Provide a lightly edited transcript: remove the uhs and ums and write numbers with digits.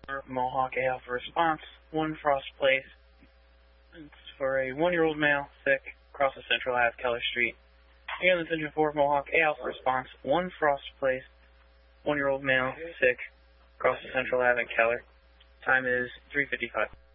Mohawk A Alpha response, 1 Frost Place. It's for a 1-year-old male, sick, across the Central Ave, Keller Street. Again, this engine 4 Mohawk A Alpha response, 1 Frost Place, 1-year-old male, sick, across the Central Ave in Keller. Time is 3:55.